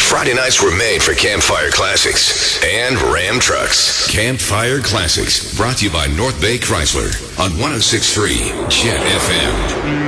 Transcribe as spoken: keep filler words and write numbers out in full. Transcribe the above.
Friday nights were made for Campfire Classics and Ram Trucks. Campfire Classics, brought to you by North Bay Chrysler on one oh six point three Jet F M.